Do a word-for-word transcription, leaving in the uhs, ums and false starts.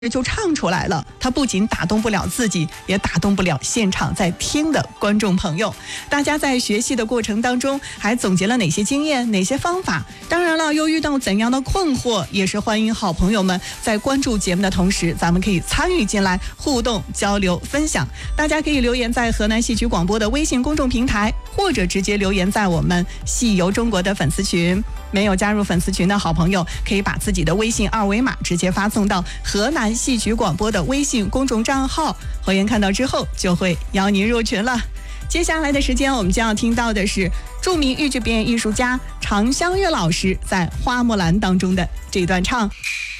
就唱出来了，它不仅打动不了自己，也打动不了现场在听的观众朋友。大家在学习的过程当中还总结了哪些经验，哪些方法？当然了，又遇到怎样的困惑，也是欢迎好朋友们在关注节目的同时，咱们可以参与进来互动交流分享。大家可以留言在河南戏曲广播的微信公众平台，或者直接留言在我们戏游中国的粉丝群。没有加入粉丝群的好朋友，可以把自己的微信二维码直接发送到河南戏曲广播的微信公众账号，会员看到之后就会邀您入群了。接下来的时间，我们将要听到的是著名豫剧表演艺术家常香月老师在《花木兰》当中的这段唱。